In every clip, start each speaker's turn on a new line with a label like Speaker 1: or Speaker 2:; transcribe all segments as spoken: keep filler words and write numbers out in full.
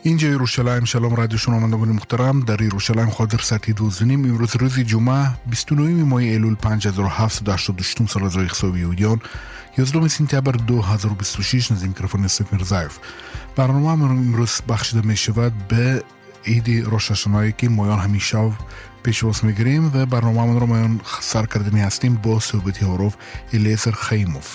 Speaker 1: اینجا یروشلایم. شلام رادیو شنوندگان محترم. در یروشلایم خاطر ساعت دو زنیم امروز روز جمعه بیست و نهم ماه ایلول پنج هزار و هفتصد و هشتاد و شش سال از حسابی یهودیان یازدهم سپتامبر دو هزار و بیست و شش. از میکروفون استف میرزایف. برنامه امروز بخشیده می شود به عید روش هاشنایی که مایان همیشه پیشواز میگیریم و برنامه من رو مایان سرکردنی هستیم با صحبتی هاروف الیسر خیموف.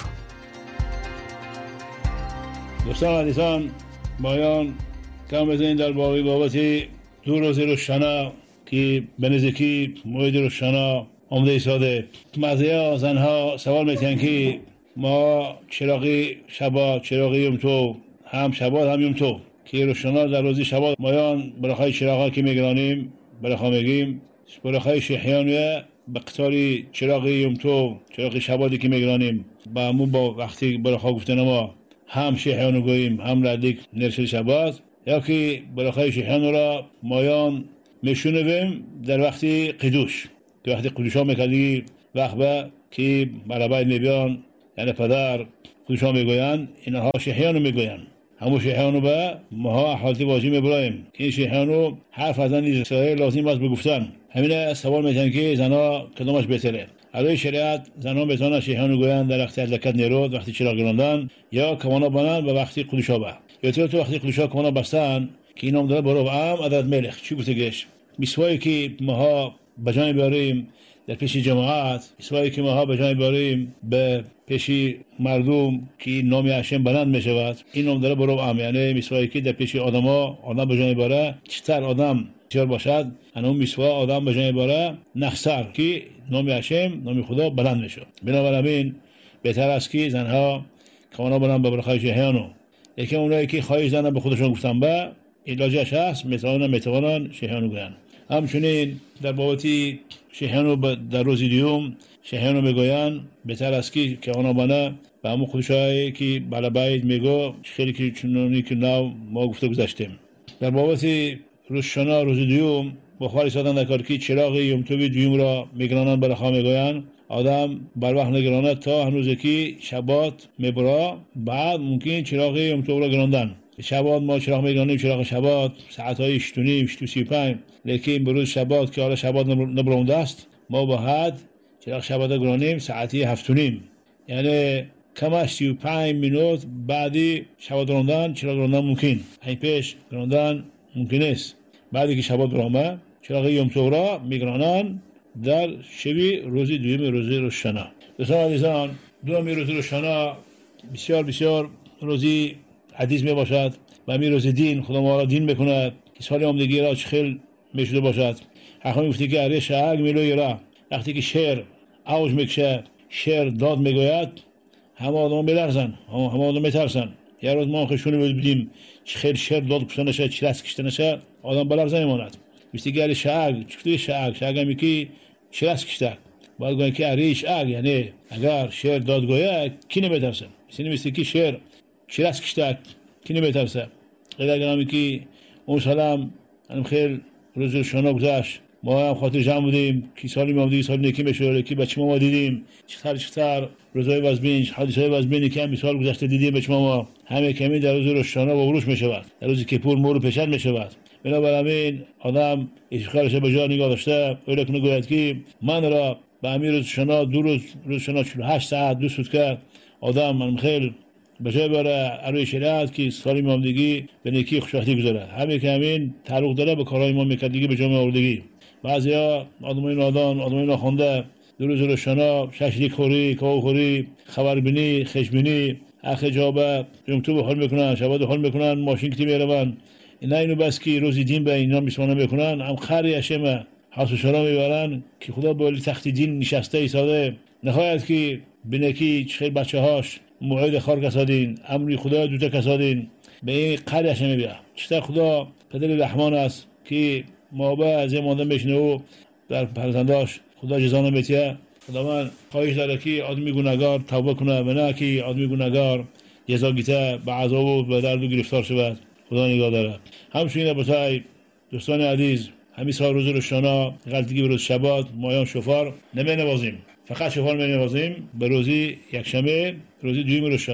Speaker 2: دوستان عزیزان، مایان کم بزنین در باقی بابتی دو روز روشنا که به نزدیکی موعد روشنا آمده ایستاده. بعضیا زنها سوال میکنن که ما چراغی شبات چراغی یوم تو هم شبات هم یوم تو که روشنا در روزی شبات مایان برخای چراغا که میگرانیم برخا میگیم برخای شیحیانویه به قطاری چراغی یوم تو چراغی شباتی که میگرانیم با مو با وقتی برخا گفتن ما هم شیحیانو گوییم هم ردیک نرسل شبات یا که برخای شیحیانو را مایان میشونویم در وقتی قدوش که وقتی قدوش ها میکردی وقت به که برابای میبیان یعنی پدر قدوش ها میگوین اینها شیحیانو میگوین همون شیحیانو به ماها حالتی واجی میبرایم که این شیحیانو حرف از زن اسرائیل لازم است بگفتن. همین سوال میتن که زنها کدامش بهتره. علی شریعت زنها میتونن شیحیانو گوین در وقتی لکت نیرود وقتی چراغ گراندن یا کوانا بنن به وقتی قدوش ها به یا تو وقتی قدوش ها کوانا بستن که اینام داره برو ام عدد ملخ چی گفته گش میسوایی که ماها بجای بیاریم در پیش جماعت میسوایی که ماها بجای بیاریم به پیش مردم که نام هاشم بلند میشود اینام داره برو ام یعنی میسوایی که در پیش آدما آدم بجای بیاره چتر آدم چر باشد اون میسوا آدم بجای بیاره نخسر که نام هاشم نام خدا بلند میشه. بنابراین بهتر است که زنها کوانا برن به برخای شیحیانو یکی اونایی که خواهش زنن به خودشون گفتن به علاجش هست میتوانن میتوانن شیحیانو گوین. همچنین در بابتی شیحیانو در روز دیوم شیحیانو میگوین بهتر است که که اونا بنا به همون خودشایی که بلباید میگو خیلی که چنونی که ناو ما گفته گذاشتیم. در بابتی روز شنا روز دیوم بخاری سادن در کار که چراغ یوم توی دیوم را میگرانن برخوا میگوین آدم بر وقت نگرانه تا هنوزه که شبات میبرا بعد ممکن چراغ یوم تو را گراندن. شبات ما چراغ میگرانیم چراغ شبات ساعتهای هشت و نیم هشت و سی و پنج لیکن بروز شبات که حالا شبات نبرونده است ما با حد چراغ شبات گرانیم ساعتی هفت و نیم یعنی کمش سی و پنج مینوت بعدی شبات گراندن چراغ گراندن ممکن این پیش گراندن ممکن است. بعدی که شبات برامه چراغ یوم تو را میگرانن در شبی روزی دویم روزی روشنا. دوستان عزیزان دومی روزی روشنا بسیار بسیار روزی حدیث می باشد و می روز دین خدا ما را دین بکند که سال آمدگی را چخیل می شده باشد. حقا گفتی که اره شعگ میلوی را وقتی که شعر اوج میکشه شعر داد میگوید همه آدم بلرزن همه آدم میترسن. یه روز ما خشونی بدیم چخیل شعر داد کشته نشه چرس کشته نشه آدم بلرزن میماند. گفتی که اره شعگ چکتی شعگ شعگ همی که چرس کشته باید گوین که اره شعگ یعنی اگر شعر داد گوید کی نمیترسن. مثل که شعر چرس کشته کی نمیترسه. غیر اگر همی که اون سالم هم خیل روز روشنا گذشت ما هم خاطر جمع بودیم که سالی ما بودیم سالی نکی بشه که بچه ما دیدیم چختر چختر روزای وزبینج حادثهای وزبینی که هم سال گذشته دیدیم بچه ما همه کمی در روز روشنا با بروش میشود در روز کپور مورو پیشن میشود. بنابراین آدم اشکالش به جا نگاه داشته اولی کنه گوید که من را به همین روز شنا دو روز روز شنا چهل و هشت ساعت دو سوت که آدم من خیل به جای باره اروی شریعت که سالی مامدگی به نیکی خوشبختی گذاره همه که همین تعلق داره به کارهای ما میکردگی به جامعه آوردگی. بعضیا آدمای نادان آدمای ناخوانده دو روز روشنا ششلیک خوری کاو خوری خبربینی خشبینی اخجابه یوم تو حال میکنن شبات حال میکنن ماشین کتی میرون اینا اینو بس که روزی دین به اینا میسمانه میکنن هم خری اشمه حاسوشارا میبرن که خدا به ولی تخت دین نشسته ایساده نخواهد که بنکی خیلی بچه هاش موعد خار کسادین امری خدا دوتا کسادین به این قری اشمه بیا چطور خدا پدر رحمان است که ما به از این ماندن بشنه و در پرزنداش خدا جزانه بیتیه. خدا من خواهش داره که آدمی گونهگار توبه کنه و نه که آدمی گونهگار جزا گیته به عذاب و به درد و گرفتار شود. خدا نگاه داره. همچنین بسای دوستان عزیز همین سال روز روشنا غلطگی به روز شبات مایان شفار نمی نوازیم فقط شفار می نوازیم به روزی یک شنبه روزی دویم روشنا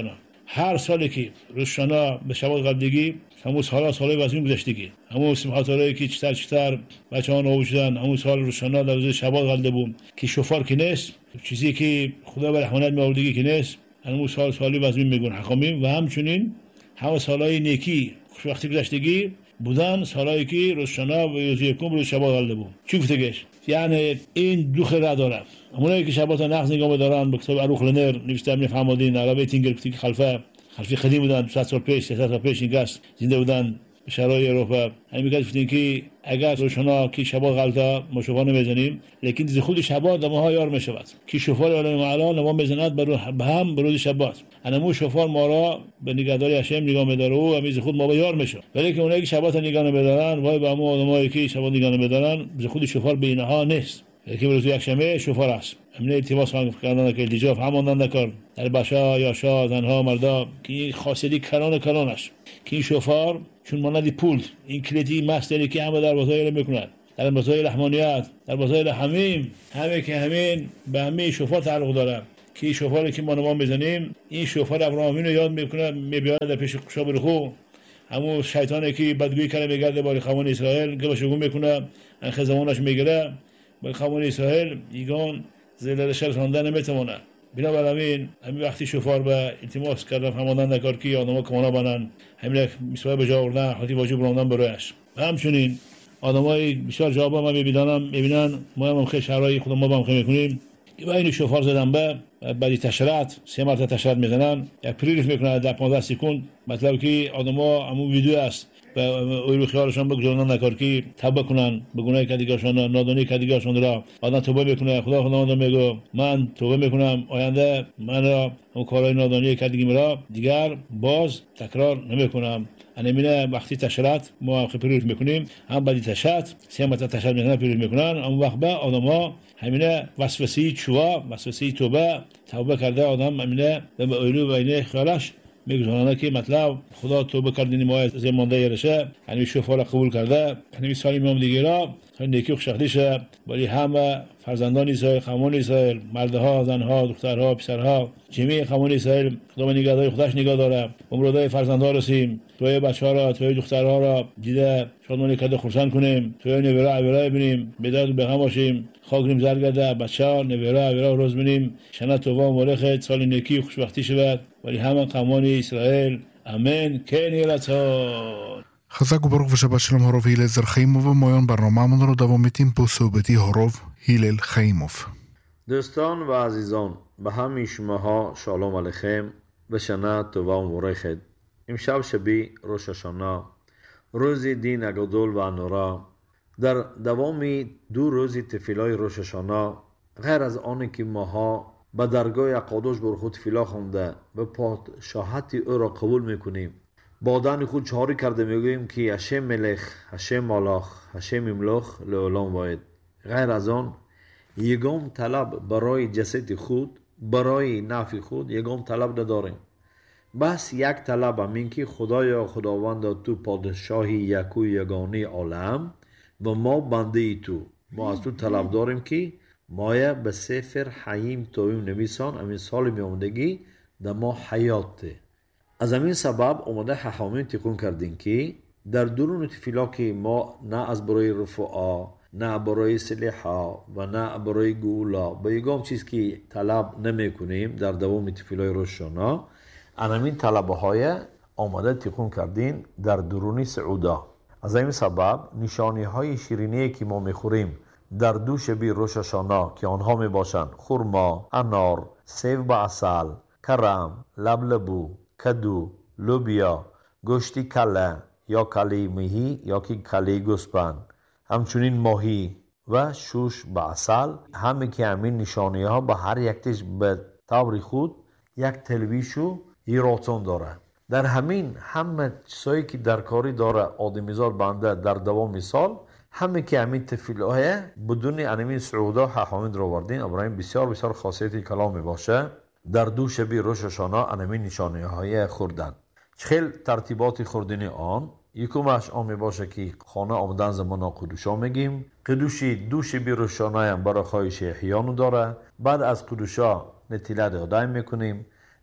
Speaker 2: هر سالی که روشنا به شبات قبلگی همون سالا سالای وزین گذشتگی همون سمحاتایی که چتر چتر بچه ها نابود شدن همون سال روشنا در روز شبات قبل بود که شفار که نیست چیزی که خدا به رحمت می‌آوردگی که نیست همون سال سالی وزین میگن حکامیم و همچنین همون سالای نیکی خوشبختی گذشتگی بودن سالایی که روشنا و روز یکم روز شبات قبل بود چی گفتگش یعنی این دو خیره داره اونایی که شبات نقض نگاه می‌دارن به کتاب اروخ لنر نوشته می فهمیدین عربی تینگر که خلفه خلفی قدیم بودن دویست سال پیش سیصد سال پیش این گست زنده بودن به شرای اروپا همین میگه گفتین که اگر روشنا که شبات غلطا ما شفار نمیزنیم لیکن از خود شبات ما ها یار میشود که شفار عالم اعلی ما میزند به هم به روز شبات انا مو شفار ما را به نگهداری هاشم نگاه میداره و از خود ما به یار میشه ولی که اونایی که شبات نگاه نمیدارن وای به ما آدمایی که شبات نگاه نمیدارن از خود شفار به اینها نیست که روز یک شنبه شفار است همین اتفاق کردن که دیجاف هماندن نکرد در بشا یا شا زنها مردا که خاصیتی کران کرانش که این شفار چون مانندی پول این کلیدی مستری که همه در بازار میکنند در بازار رحمانیت در بازار حمیم همه که همین به همه شفار تعلق داره که شفاری که ما نمام بزنیم این شفار ابراهیمی رو یاد میکنه میبیاد در پیش قشا برخو همون شیطانی که بدگویی کرده میگرده باری خوان اسرائیل که بشگون میکنه انخ زمانش میگیره باری خوان اسرائیل ایگان زلال شر خواندن نمیتونه بنابراین همین وقتی شفار به التماس کردن فرماندن نکار که آدم‌ها کمانا بنن همین مسوای به جا آوردن حتی واجب راندن برایش و همچنین آدمای بسیار جوابا ما میبینن میبینن ما هم خیلی شرای خود ما هم خیلی میکنیم که با این شفار زدن به بعدی تشرات سه مرتبه تشرات میزنن یک پریف میکنن در پانزده سکوند مطلب که آدم‌ها همون ویدیو است و اوی خیالشان بگذارن نکار که توبه کنن به گناه کردگارشان نادانی کردگارشان را آدم توبه میکنه خدا خداوند میگه من توبه میکنم آینده من را اون کارهای نادانی کردگی مرا دیگر باز تکرار نمیکنم انمینه وقتی تشرات ما خپریف میکنیم هم بعدی تشرات سه مرتبه تشرات میکنن پریف میکنن اون وقت به آدم‌ها همینه وسوسه چوا وسوسه توبه توبه کرده آدم همینه به اولو بین خیالش میگذارن که مطلب خدا توبه کردنی ما از مانده یرشه یعنی شفا را قبول کرده یعنی سالی میام دیگه را نیکی و خوشبختیشه ولی همه فرزندان اسرائیل خواهان اسرائیل مردها زنها دخترها پسرها جمعی خواهان اسرائیل خدا به نگهداری خودش نگاه داره امرودای فرزندها رسیم توی بچه‌ها را توی دخترها را دیده شادمانی کرده خرسند کنیم توی نویرا عبیرا ببینیم بدرد به هم باشیم خاکریم زرگرده بچه‌ها نویرا عبیرا روز ببینیم شنا توبه مبارک سال نیکی و خوشبختی شود ولی همه قومان اسرائیل امین کنیرتون
Speaker 1: خزاق و برق و شبت شلم هروف هیل زر خیموف و مایان برنامه من رو دوام میتیم با صحبتی هروف هیل خیموف.
Speaker 3: دوستان و عزیزان به همه شماها شالوم علیکم و شنا توبه مبارک. امشب شبی روش هاشانا روز دین اگدول و نورا در دوام دو روز تفیلای روش هاشانا غیر از آنی که ماها به درگاه قادوش بر خود تفیلا خونده و پادشاهت او را قبول میکنیم با دهن خود چهاری کرده میگوییم که هشم ملک هشم مالخ هشم مملوخ لعلام واحد. غیر از آن یگام طلب برای جسد خود برای نفع خود یگام طلب نداریم بس یک طلب همین که خدایا خداوند تو پادشاهی یکو یگانه عالم و ما بنده تو ما از تو طلب داریم که مایه به سفر حیم تویم نویسان امین سال میامدگی در ما حیاته. از همین سبب اومده حاکمین تکون کردین که در درون تفیلا که ما نه از برای رفعا نه برای سلاحا و نه برای گولا با یگام چیز که طلب نمی کنیم در دوام تفیلای روشانا همین طلبه های آمده تکون کردین در درون سعودا. از همین سبب نشانی های شیرینی که ما میخوریم در دو شبی روش هاشانا که آنها می باشند خرما، انار، سیب با عسل، کرم، لبلبو، کدو، لوبیا، گوشتی کله یا کله ماهی یا که کله گوسفند، همچنین ماهی و شوش با عسل همه که همین نشانی ها به هر یکتش به طور خود یک تلویشو ایراتون داره. در همین همه چیزایی که در کاری داره آدمیزاد بنده در دوام سال همه که همین تفیل‌های بدون انمین سعودا حاکمین رو وردین ابراهیم بسیار بسیار خاصیتی کلام باشه در دو شبی روش هاشانا انمین نشانه های خوردن. چخیل ترتیبات خوردنی آن یکمش آن می باشه که خانه آمدن زمان قدوشا میگیم. قدوشی دو شبی روشانه هم برای خواهش احیانو داره. بعد از قدوشا نتیله دادن میکنیم.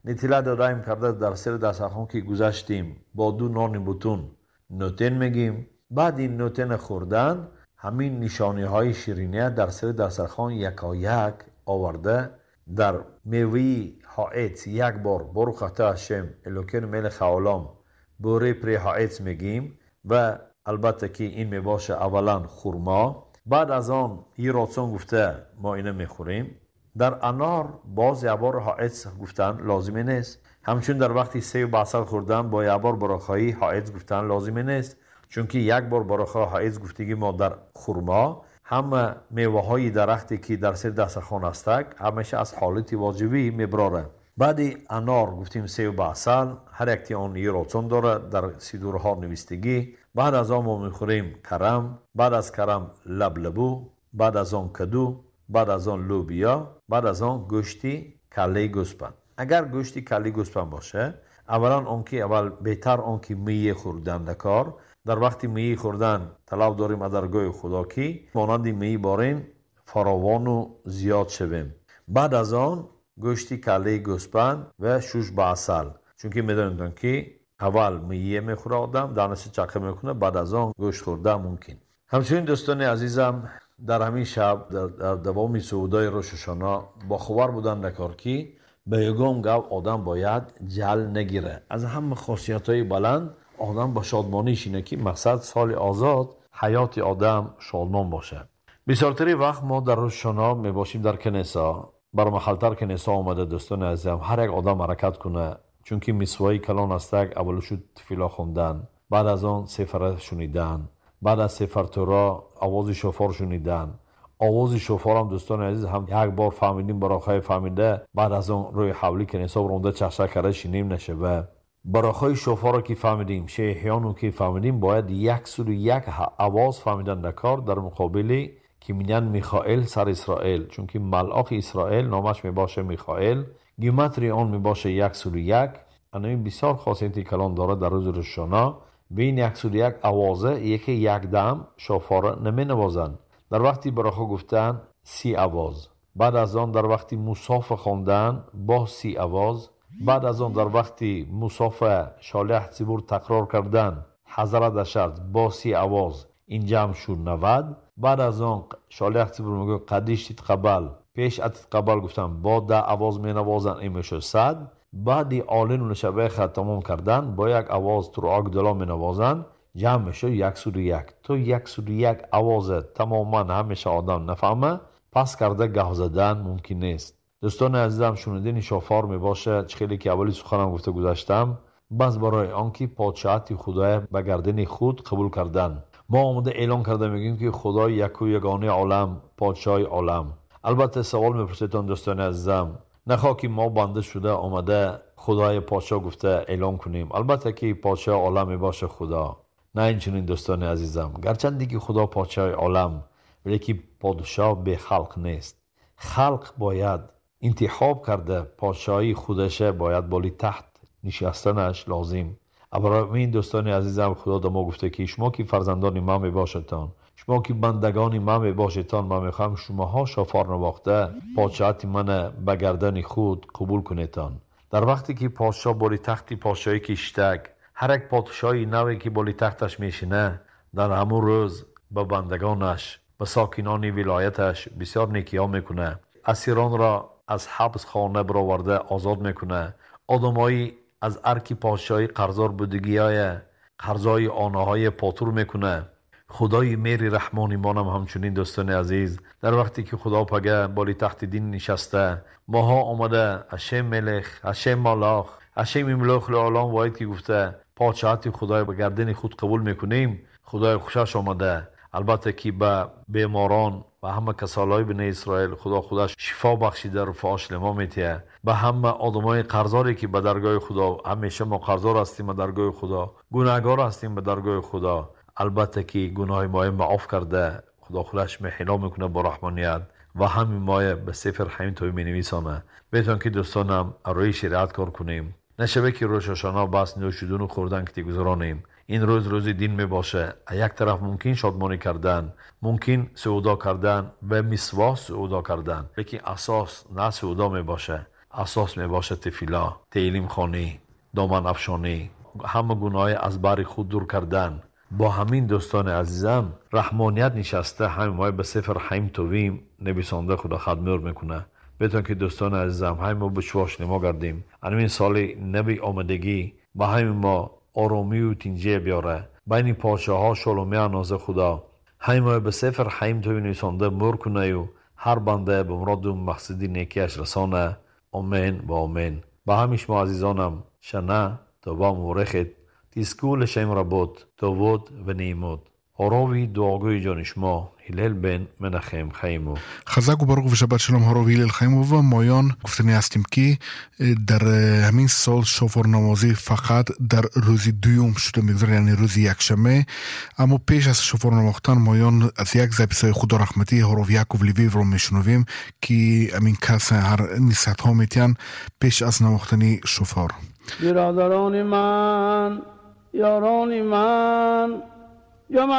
Speaker 3: نتیله دادیم کرده در سر دسترخوان که گذاشتیم با دو نان بوتون نوتن میگیم. بعد این نوتن خوردن همین نشانی های شیرینی در سر دسترخوان یکا یک آورده در میوی حائط یک بار بروخ اتای هشم الوکن ملک عالم بوره پری حائط میگیم و البته که این میباشه اولا خورما. بعد از آن یه راتون گفته ما اینو میخوریم. در انار باز یه بار حائط گفتن لازمی نیست. همچون در وقتی سیب بصل خوردن با یه بار براخایی حائط گفتن لازمی نیست، چون که یک بار براخا حائط گفتگی ما در خورما همه میوه های درختی که در سر دسترخوان هستک همیشه از حالتی واجبی میبراره. بعدی انار گفتیم سیب بصل هر یکتی آن یه راتون داره در سیدورها نویستگی. بعد از آن ما میخوریم کرم، بعد از کرم لبلبو، بعد از آن کدو، بعد از آن لوبیا، بعد از آن گوشتی کله گوسفند. اگر گوشتی کله گوسفند باشه اولا اون که اول بهتر اون که میوه خوردن دکار. در وقتی میوه خوردن طلب داریم از درگاه خدا که مانند میوه بارین فراوان و زیاد شویم. بعد از آن گوشتی کله گوسفند و شوش با عسل، چون که میدونید که اول میوه میخوره آدم دانش چکه میکنه، بعد از آن گوشت خورده ممکن. همچنین دوستان عزیزم در همین شب در دوام سعودای روش الشانا با خبر بودن نکار که به یگام گو آدم باید جل نگیره. از همه خاصیت های بلند آدم با شادمانیش اینه که مقصد سال آزاد حیات آدم شادمان باشه. بسیارتری وقت ما در روش الشانا می باشیم در کنیسا، بر محلتر کنیسا آمده دوستان عزیزم هر یک آدم حرکت کنه، چون که مسواعی کلان هستک اولشو تفیلا خوندن، بعد از آن سفر شنیدن، بعد از سفر تورا آواز شofar شنیدن. آواز شofar هم دوستان عزیز هم یک بار فهمیدیم براخای فهمیده، بعد از آن روی حولی کنیسا برونده چخشه کرده شنیم نشه. و براخای شofar رو که فهمیدیم شیحیان رو که فهمیدیم باید یک سر یک آواز فهمیدن دکار در مقابلی که میگن میخائیل سر اسرائیل، چون که ملاک اسرائیل نامش میباشه میخائیل، گیمتری آن میباشه یک سر یک. انمی بسیار خاصیتی کلان داره در روز روش الشانا. به این یک سر یک آوازه یکی یک دم شofar نمی نوازن. در وقتی براخا گفتن سی آواز، بعد از آن در وقتی مصاف خوندن با سی آواز، بعد از آن در وقتی مصاف شالح زبور تکرار کردن حضرت دشت با سی آواز این جمع شد نود. بعد از آن شالح زبور میگه قدیش تتقبل پیش اتتقبل گفتن با ده آواز می نوازن این میشه صد. بعدی آلین و نشبه خط تمام کردن با یک آواز تو رو دلا می نوازن جمع میشه یک سر یک. تو یک سر یک آواز تماما همیشه آدم نفهمه پس کرده گه زدن ممکن نیست. دوستان عزیزم شنیدین شofar می باشه خیلی که اولی سخنم گفته گذاشتم بس برای آنکه پادشاهی خدای به گردن خود قبول کردن. ما آمده اعلان کرده میگیم که خدای یک و یگانه عالم پادشاه عالم. البته سوال میپرسیدن دوستان عزیزم نخواه که ما بنده شده آمده خدای پادشاه گفته اعلان کنیم. البته که پادشاه عالم می باشه خدا، نه اینچنین دوستان عزیزم. گرچندی که خدا پادشاه عالم ولی که پادشاه به خلق نیست. خلق باید انتخاب کرده پادشاهی خودشه باید بالی تحت نشستنش لازم. برای این دوستان عزیزم خدا در ما گفته که شما که فرزندان ما می باشتان، شما که بندگان ما می باشتان، ما می خواهم شماها شofar نواخته پادشاهی من به گردن خود قبول کنیتان. در وقتی که پادشاه بالی تخت پادشاهی کشتک هر یک پادشاهی نوی که بالی تختش میشینه در همون روز به بندگانش به ساکنان ولایتش بسیار نیکی‌ها میکنه. اسیران را از حبس خانه برآورده آزاد میکنه. آدمایی از ارکی پادشاهی قرضدار بودگی‌های قرضای آنهای پاتور میکنه. خدای میری رحمانی مانم همچنین دوستان عزیز در وقتی که خدا پگه بالی تخت دین نشسته ماها آمده هشم ملخ هشم ملاخ هشم ملوک العالم واحد که گفته پادشاهی خدای به گردن خود قبول میکنیم. خدای خوشش آمده. البته که به بیماران و همه کسالای بنی اسرائیل خدا خودش شفا بخشیده رفاش لما میتیه. به همه آدمای قرضاری که به درگاه خدا همیشه ما قرضدار هستیم به درگاه خدا، گناهگار هستیم به درگاه خدا، البته که گناه ما معاف کرده خدا خودش محلا میکنه با رحمانیت و همین ما به سفر همین توی می نویسانه. بهتون که دوستانم روی شریعت کار کنیم. نشبه که روش الشانا بس نوشیدن و خوردن که گذرانیم. این روز روز دین می باشه. یک طرف ممکن شادمانی کردن، ممکن سعودا کردن و مسواس سعودا کردن، لیکن اساس نه سعودا می باشه. اساس می باشد تفیلا، تعلیم خوانی، دامن افشانی، همه گناه از بر خود دور کردن. با همین دوستان عزیزم رحمانیت نشسته همین ما به سفر حیم تویم نویسنده خدا خدمت میکنه. بتون که دوستان عزیزم همین ما بشواش نما گردیم. همین سال نبی آمدگی با همین ما آرامی و تنجیه بیاره بین پادشاه ها شالومیان ناز خدا. همین ما به سفر حیم تویم نویسنده مر کنه و هر بنده به مراد و مقصدی نیکیش رسانه. آمین و آمین. با همیش ما عزیزانم شنه تا با مورخت تیسکول شیم را بود تا بود و نیمود هاروی دعاگوی جانشما هلال بن منخیم خیمو
Speaker 1: خزاق و برق و شبت شلوم هاروی هلال خیمو و مایان گفتنی هستیم که در همین سال شوفر نمازی فقط در روزی دویم شده میگذاره، یعنی روزی یک شنبه. اما پیش از شوفر نماختن مایان از یک زبیسای خدا رحمتی هاروی یکوف لیویو رو میشنویم که همین کس هر نیست ها میتین پیش از نماختنی شوفر.
Speaker 4: برادران من، یاران من،